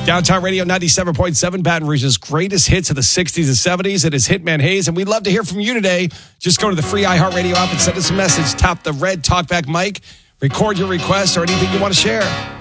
Downtown Radio 97.7, Baton Rouge's greatest hits of the 60s and 70s. It is Hitman Hayes, and we'd love to hear from you today. Just go to the free iHeartRadio app and send us a message. Tap the red talkback mic, record your request or anything you want to share.